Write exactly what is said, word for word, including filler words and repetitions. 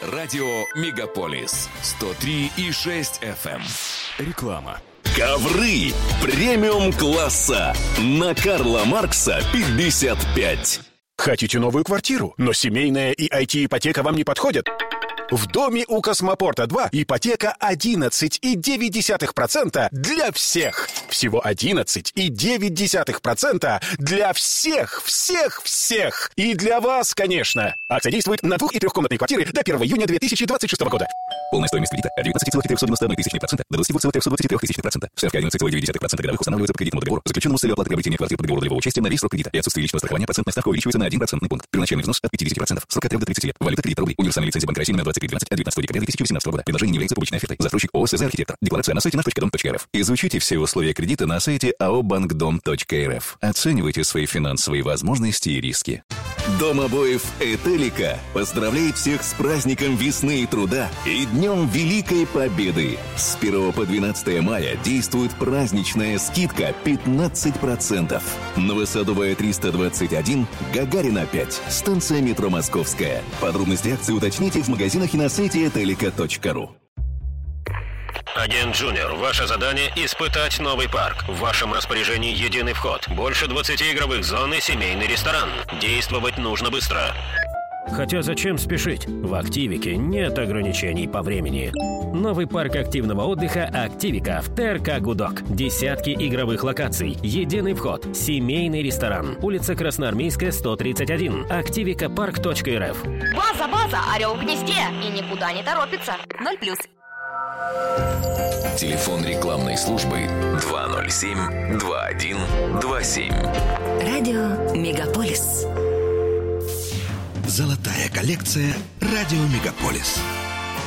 Радио Мегаполис сто три и шесть эф эм. Реклама. Ковры премиум-класса на Карла Маркса пятьдесят пять. Хотите новую квартиру, но семейная и ай ти-ипотека вам не подходят? В доме у Космопорта два ипотека одиннадцать целых девять десятых процента для всех. Всего одиннадцать целых девять десятых процента для всех, всех, всех. И для вас, конечно. Акция действует на двух- и трехкомнатные квартиры до первого июня две тысячи двадцать шестого года. Полная стоимость кредита от девятнадцать целых триста девяносто один тысячный процента до двадцать двух целых триста двадцать три тысячных процента. Ставка одиннадцать целых девять десятых процента годовых устанавливается по кредитному договору, заключенному с целью оплаты приобретения квартиры по договору долевого участия на весь срок кредита. И отсутствие личного страхования процентная ставка увеличивается на один процентный пункт. Первоначальный взнос от пятьдесят процентов. Срок от трех до тридцати лет. Валюта кредит рублей. Универсальная лицензия Банка России номер двадцать три двенадцать от девятнадцатого декабря две тысячи восемнадцатого года. Предложение не является публичной офертой. Застройщик ООО «СЗ Архитектор». Декларация на сайте наш точка дом точка эр эф. Изучите все условия кредита на сайте эй о банкдом точка эр эф. Оценивайте свои финансовые возможности и риски. Дом обоев «Этелика» поздравляет всех с праздником весны и труда и Днем Великой Победы. С первого по двенадцатое мая действует праздничная скидка пятнадцать процентов. Новосадовая триста двадцать один, Гагарина пять, станция метро Московская. Подробности акции уточните в магазинах и на сайте этелика точка ру. Агент Джуниор, ваше задание – испытать новый парк. В вашем распоряжении единый вход, больше двадцати игровых зон и семейный ресторан. Действовать нужно быстро. Хотя зачем спешить? В Активике нет ограничений по времени. Новый парк активного отдыха «Активика» в ТРК «Гудок». Десятки игровых локаций, единый вход, семейный ресторан. Улица Красноармейская, сто тридцать один. активика парк точка эр эф. База, база, орел в гнезде и никуда не торопится. Ноль плюс. Телефон рекламной службы два ноль семь два один два семь. Радио Мегаполис. Золотая коллекция «Радио Мегаполис».